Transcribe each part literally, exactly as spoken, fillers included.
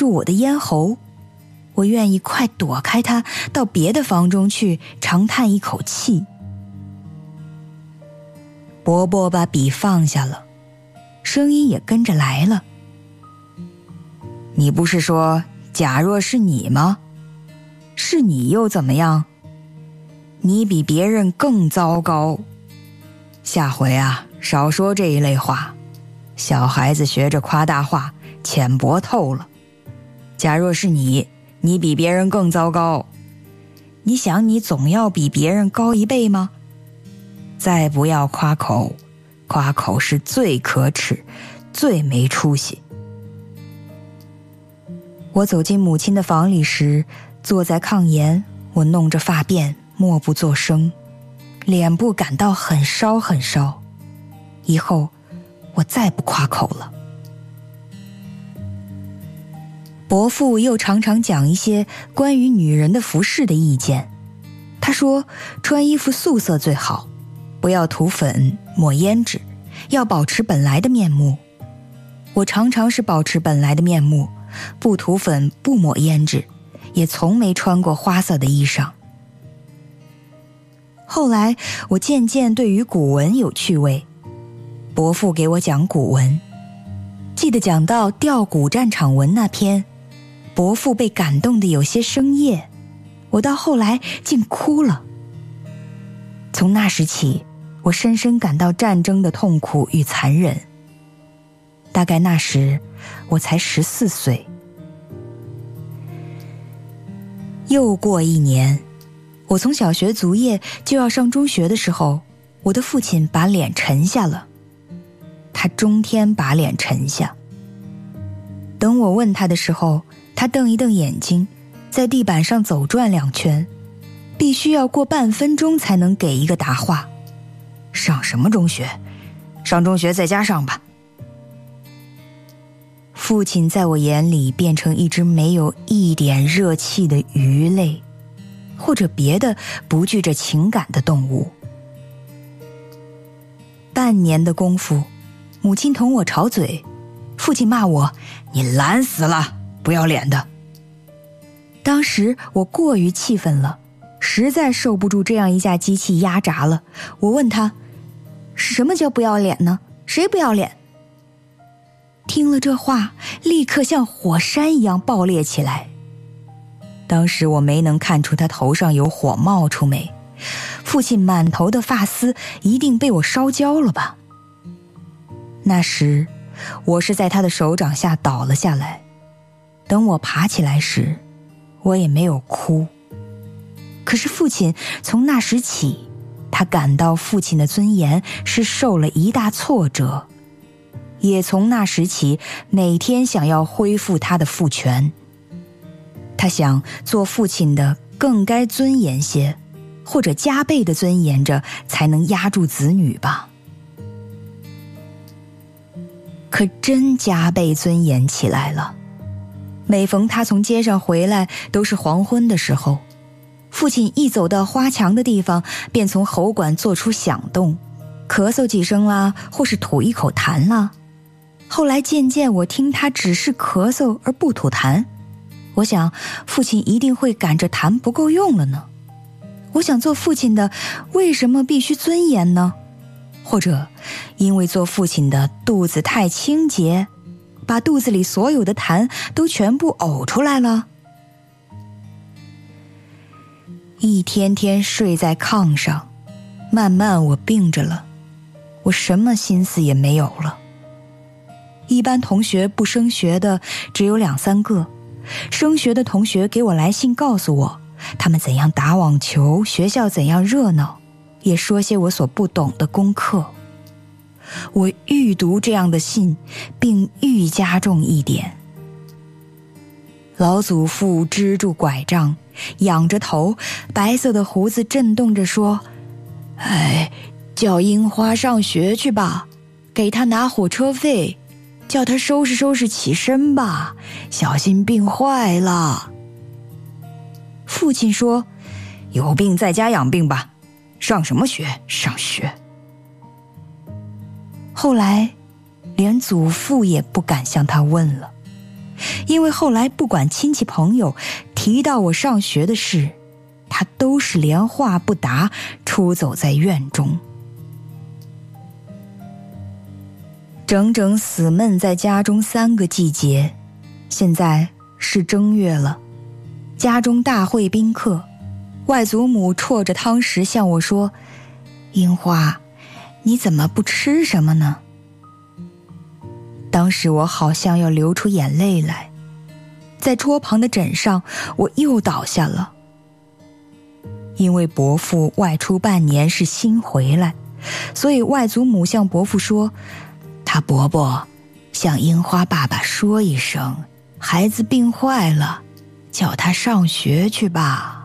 住我的咽喉，我愿意快躲开他，到别的房中去，长叹一口气。伯伯把笔放下了，声音也跟着来了。你不是说假若是你吗？是你又怎么样？你比别人更糟糕。下回啊，少说这一类话。小孩子学着夸大话，浅薄透了。假若是你，你比别人更糟糕。你想你总要比别人高一倍吗？再不要夸口，夸口是最可耻，最没出息。我走进母亲的房里时，坐在炕沿，我弄着发辫，默不作声，脸部感到很烧很烧。以后我再不夸口了。伯父又常常讲一些关于女人的服饰的意见。他说穿衣服素色最好，不要涂粉抹胭脂，要保持本来的面目。我常常是保持本来的面目，不涂粉不抹胭脂，也从没穿过花色的衣裳。后来我渐渐对于古文有趣味，伯父给我讲古文，记得讲到吊古战场文那篇，伯父被感动得有些生厌，我到后来竟哭了。从那时起，我深深感到战争的痛苦与残忍。大概那时我才十四岁。又过一年，我从小学卒业就要上中学的时候，我的父亲把脸沉下了。他终天把脸沉下。等我问他的时候，他瞪一瞪眼睛，在地板上走转两圈，必须要过半分钟才能给一个答话。上什么中学？上中学在家上吧。父亲在我眼里变成一只没有一点热气的鱼类，或者别的不具着情感的动物。半年的功夫，母亲同我吵嘴，父亲骂我，你懒死了，不要脸的。当时我过于气愤了，实在受不住这样一架机器压榨了。我问他，什么叫不要脸呢？谁不要脸？听了这话，立刻像火山一样爆裂起来。当时我没能看出他头上有火冒出没，父亲满头的发丝一定被我烧焦了吧。那时我是在他的手掌下倒了下来，等我爬起来时，我也没有哭。可是父亲从那时起，他感到父亲的尊严是受了一大挫折，也从那时起每天想要恢复他的父权。他想做父亲的更该尊严些，或者加倍的尊严着，才能压住子女吧。可真加倍尊严起来了。每逢他从街上回来，都是黄昏的时候，父亲一走到花墙的地方，便从喉管做出响动，咳嗽几声啦，或是吐一口痰啦。后来渐渐我听他只是咳嗽而不吐痰，我想父亲一定会赶着痰不够用了呢。我想做父亲的为什么必须尊严呢？或者因为做父亲的肚子太清洁，把肚子里所有的痰都全部呕出来了。一天天睡在炕上，慢慢我病着了，我什么心思也没有了。一般同学不升学的只有两三个，升学的同学给我来信告诉我，他们怎样打网球，学校怎样热闹，也说些我所不懂的功课。我愈读这样的信，并愈加重一点。老祖父支住拐杖，仰着头，白色的胡子震动着说，哎，叫樱花上学去吧，给他拿火车费，叫他收拾收拾起身吧，小心病坏了。父亲说，有病在家养病吧，上什么学？上学。后来连祖父也不敢向他问了， 因为后来不管亲戚朋友提到我上学的事，他都是连话不答，出走在院中。整整死闷在家中三个季节，现在是正月了，家中大会宾客，外祖母啜着汤匙向我说：“樱花，你怎么不吃什么呢？”当时我好像要流出眼泪来，在桌旁的枕上，我又倒下了。因为伯父外出半年是新回来，所以外祖母向伯父说：“他伯伯向樱花爸爸说一声，孩子病坏了，叫他上学去吧。”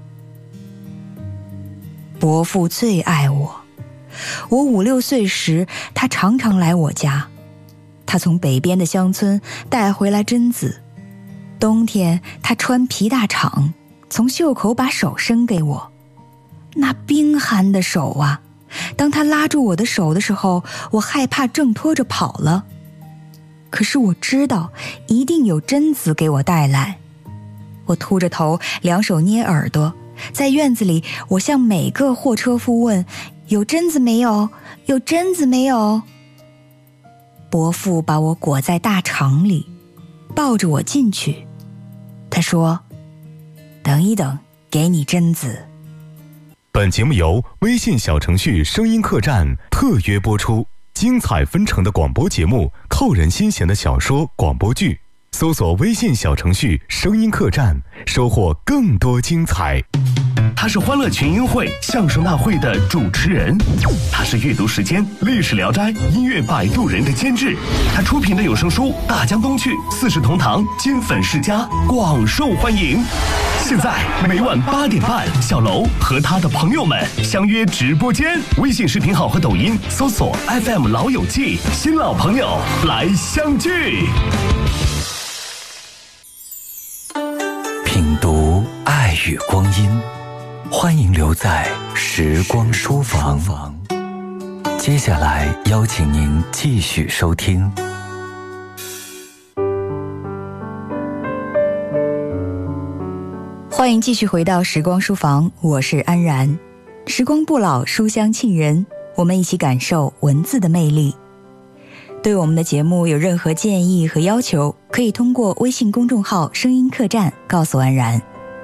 伯父最爱我，我五六岁时，他常常来我家。他从北边的乡村带回来榛子，冬天他穿皮大氅，从袖口把手伸给我。那冰寒的手啊，当他拉住我的手的时候，我害怕挣脱着跑了。可是我知道一定有榛子给我带来。我秃着头，两手捏耳朵，在院子里，我向每个货车夫问：“有榛子没有？有榛子没有？”伯父把我裹在大氅里，抱着我进去。他说：“等一等，给你榛子。” 本节目由微信小程序声音客栈特约播出，精彩纷呈的广播节目，扣人心弦的小说广播剧，搜索微信小程序声音客栈，收获更多精彩。 他是欢乐群英会相声大会的主持人，他是阅读时间历史聊斋音乐摆渡人的监制，他出品的有声书《大江东去》四世同堂金粉世家广受欢迎。现在每晚八点半，小楼和他的朋友们相约直播间，微信视频号和抖音搜索 F M 老友记，新老朋友来相聚。 品读爱与光阴，欢迎留在时光书房。接下来邀请您继续收听。 欢迎继续回到时光书房，我是安然。时光不老，书香沁人，我们一起感受文字的魅力。对我们的节目有任何建议和要求，可以通过微信公众号声音客栈告诉安然。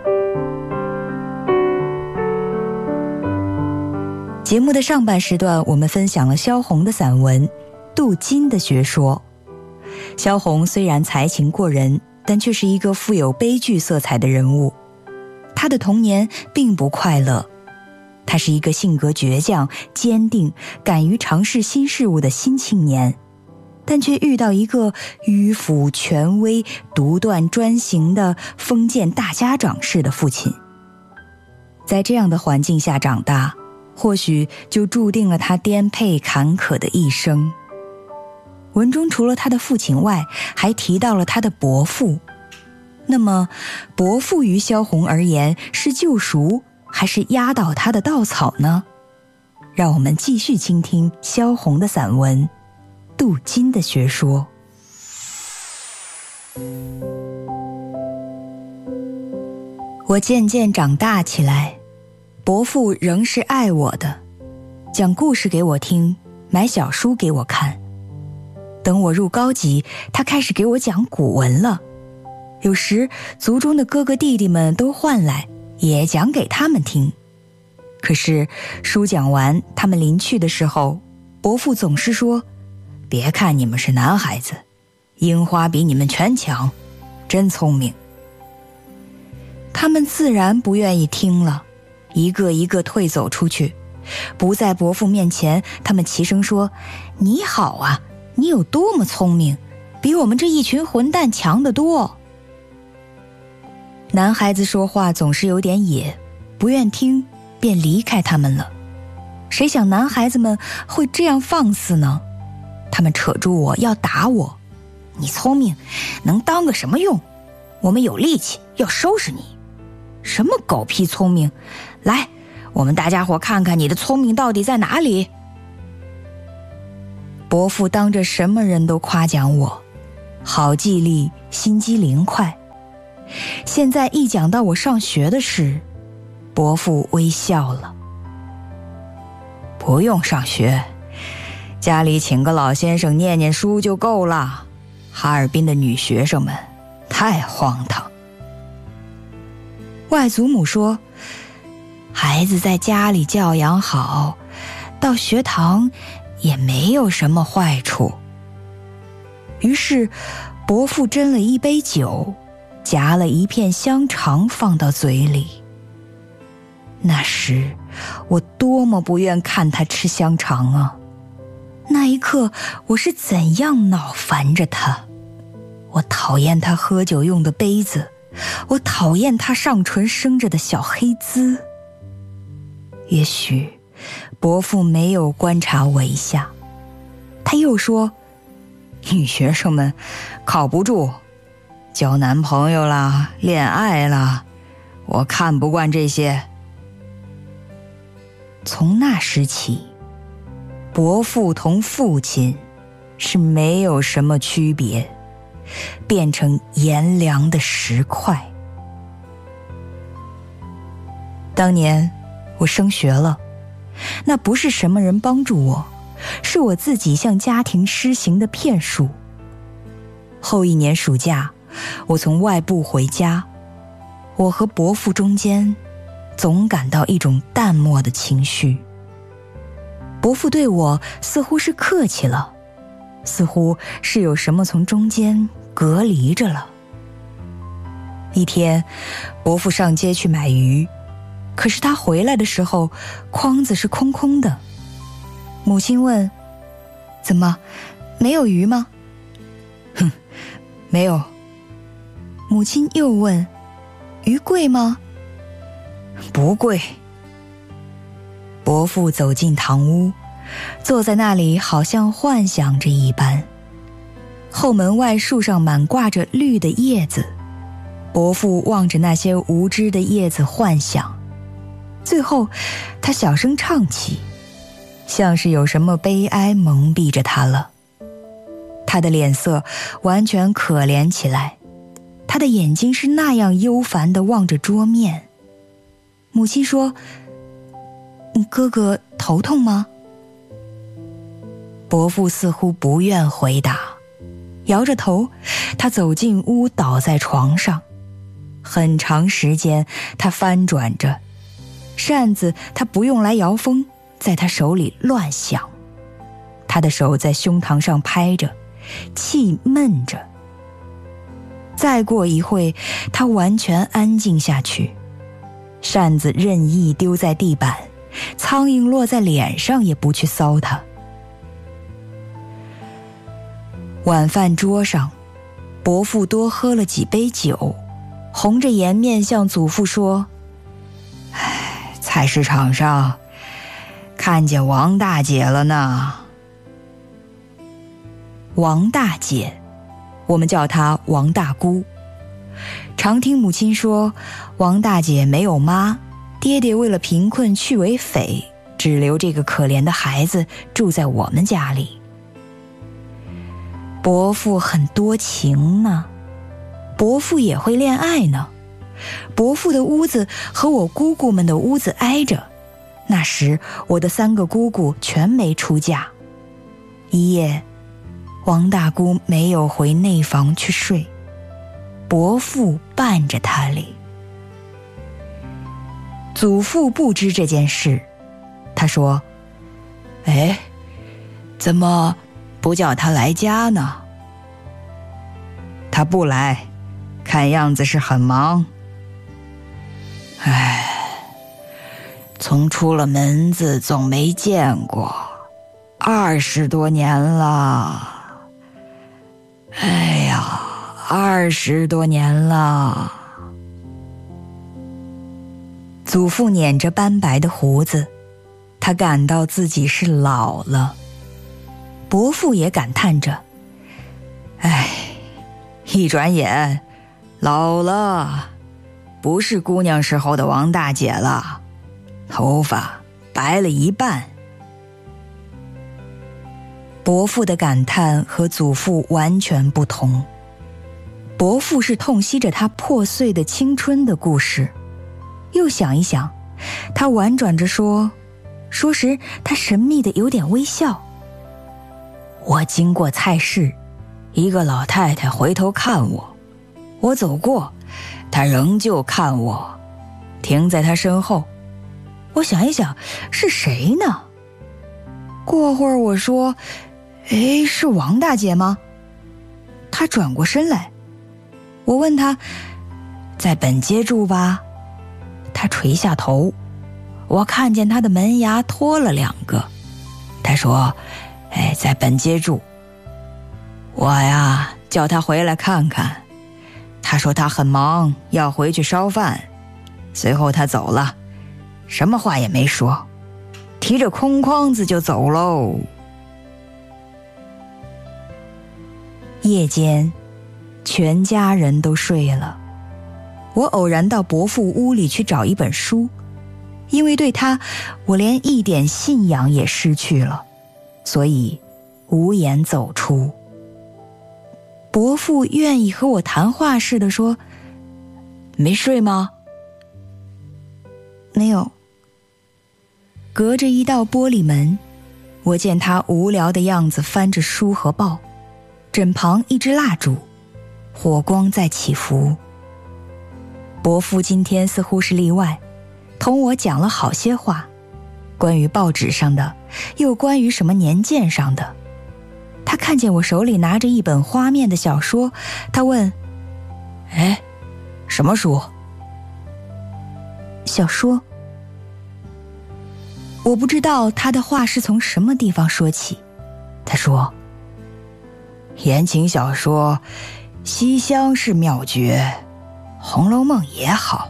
节目的上半时段，我们分享了萧红的散文《镀金的学说》。萧红虽然才情过人，但却是一个富有悲剧色彩的人物。他的童年并不快乐，他是一个性格倔强、坚定、敢于尝试新事物的新青年，但却遇到一个迂腐、权威、独断专行的封建大家长式的父亲。在这样的环境下长大，或许就注定了他颠沛坎坷的一生。文中除了他的父亲外，还提到了他的伯父。那么，伯父于萧红而言是救赎，还是压倒他的稻草呢？让我们继续倾听萧红的散文《镀金的学说》。我渐渐长大起来，伯父仍是爱我的，讲故事给我听，买小书给我看。等我入高级，他开始给我讲古文了。有时族中的哥哥弟弟们都唤来，也讲给他们听。可是书讲完，他们临去的时候，伯父总是说：“别看你们是男孩子，樱花比你们全强，真聪明。”他们自然不愿意听了，一个一个退走出去，不在伯父面前，他们齐声说：“你好啊，你有多么聪明，比我们这一群混蛋强得多。”男孩子说话总是有点野，不愿听，便离开他们了。谁想男孩子们会这样放肆呢？他们扯住我要打我。你聪明，能当个什么用？我们有力气，要收拾你。什么狗屁聪明？来，我们大家伙看看你的聪明到底在哪里。伯父当着什么人都夸奖我， 好记力，心机灵快。现在一讲到我上学的事，伯父微笑了。不用上学，家里请个老先生念念书就够了。哈尔滨的女学生们太荒唐。外祖母说，孩子在家里教养好，到学堂也没有什么坏处。于是伯父斟了一杯酒，夹了一片香肠放到嘴里。那时我多么不愿看他吃香肠啊！那一刻我是怎样恼烦着他。我讨厌他喝酒用的杯子，我讨厌他上唇生着的小黑滋。也许伯父没有观察我一下，他又说，女学生们靠不住，交男朋友啦，恋爱啦，我看不惯这些。从那时起，伯父同父亲是没有什么区别，变成炎凉的石块。当年我升学了，那不是什么人帮助我，是我自己向家庭施行的骗术。后一年暑假，我从外部回家，我和伯父中间总感到一种淡漠的情绪。伯父对我似乎是客气了，似乎是有什么从中间隔离着了。一天，伯父上街去买鱼，可是他回来的时候，筐子是空空的。母亲问，怎么，没有鱼吗？哼，没有。母亲又问，鱼贵吗？不贵。伯父走进堂屋，坐在那里好像幻想着一般。后门外树上满挂着绿的叶子，伯父望着那些无知的叶子幻想，最后他小声唱起，像是有什么悲哀蒙蔽着他了。他的脸色完全可怜起来，他的眼睛是那样忧烦地望着桌面。母亲说，哥哥头痛吗？伯父似乎不愿回答，摇着头，他走进屋，倒在床上。很长时间他翻转着，扇子他不用来摇风，在他手里乱响。他的手在胸膛上拍着，气闷着。再过一会，他完全安静下去，扇子任意丢在地板，苍蝇落在脸上也不去搔它。晚饭桌上，伯父多喝了几杯酒，红着颜面向祖父说，唉，菜市场上看见王大姐了呢。王大姐，我们叫她王大姑。常听母亲说，王大姐没有妈，爹爹为了贫困去为匪，只留这个可怜的孩子住在我们家里。伯父很多情呢，伯父也会恋爱呢。伯父的屋子和我姑姑们的屋子挨着，那时我的三个姑姑全没出嫁。一夜，王大姑没有回内房去睡，伯父伴着她里。祖父不知这件事，他说，哎，怎么不叫他来家呢？他不来，看样子是很忙。唉，从出了门子总没见过，二十多年了。哎呀，二十多年了。祖父捻着斑白的胡子，他感到自己是老了。伯父也感叹着，唉，一转眼老了，不是姑娘时候的王大姐了，头发白了一半。伯父的感叹和祖父完全不同， 伯父是痛惜着他破碎的青春的故事。又想一想，他婉转着说，说时他神秘的有点微笑。我经过菜市，一个老太太回头看我，我走过，她仍旧看我，停在她身后。我想一想，是谁呢？过会儿我说，诶，是王大姐吗？她转过身来，我问她，在本街住吧？她垂下头，我看见她的门牙脱了两个。她说，哎，在本街住。我呀，叫她回来看看。她说她很忙，要回去烧饭。随后她走了，什么话也没说，提着空筐子就走喽。夜间，全家人都睡了。我偶然到伯父屋里去找一本书，因为对他，我连一点信仰也失去了，所以无言走出。伯父愿意和我谈话似的说，没睡吗？没有。隔着一道玻璃门，我见他无聊的样子翻着书和报，枕旁一支蜡烛，火光在起伏。伯父今天似乎是例外，同我讲了好些话，关于报纸上的，又关于什么年鉴上的。他看见我手里拿着一本花面的小说，他问，哎，什么书？小说。我不知道他的话是从什么地方说起。他说，言情小说，西厢是妙绝，红楼梦也好。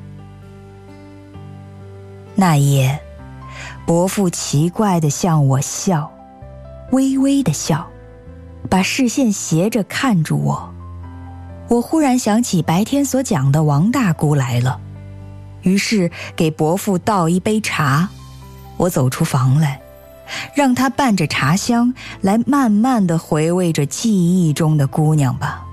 那夜，伯父奇怪地向我笑，微微地笑，把视线斜着看住我。我忽然想起白天所讲的王大姑来了，于是给伯父倒一杯茶。我走出房来，让他伴着茶香来慢慢地回味着记忆中的姑娘吧。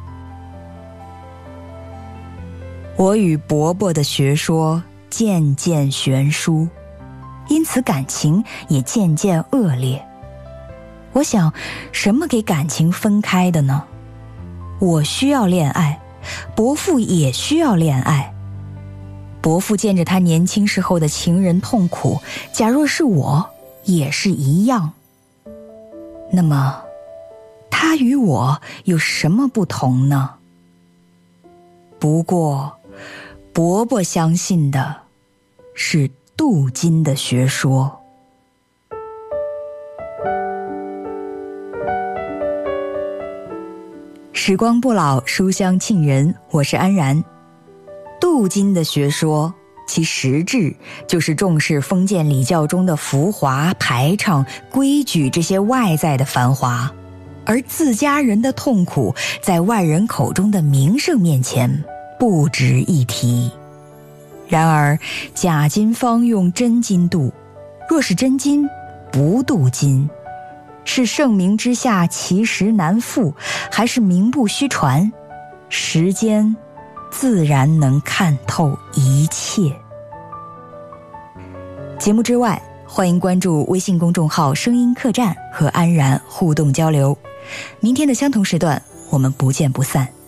我与伯伯的学说渐渐悬殊，因此感情也渐渐恶劣。我想，什么给感情分开的呢？我需要恋爱，伯父也需要恋爱。伯父见着他年轻时候的情人痛苦，假若是我，也是一样。那么，他与我有什么不同呢？不过，伯伯相信的是镀金的学说。时光不老，书香沁人，我是安然。镀金的学说，其实质就是重视封建礼教中的浮华、排场、规矩这些外在的繁华，而自家人的痛苦在外人口中的名声面前不值一提。然而假金方用真金镀，若是真金不镀金，是盛名之下其实难副，还是名不虚传？时间自然能看透一切。节目之外，欢迎关注微信公众号声音客栈和安然互动交流。明天的相同时段，我们不见不散。